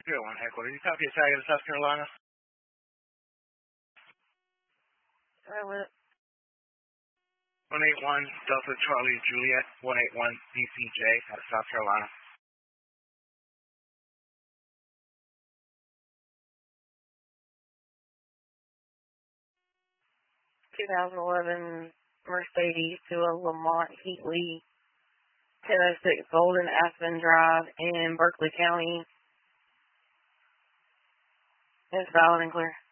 01 headquarters. You copy a tag of South Carolina? What? 181 Delta Charlie Juliet 181 DCJ out of South Carolina. (2011) Mercedes to a Lamont Heatley 1006 Golden Aspen Drive in Berkeley County. It's valid and clear.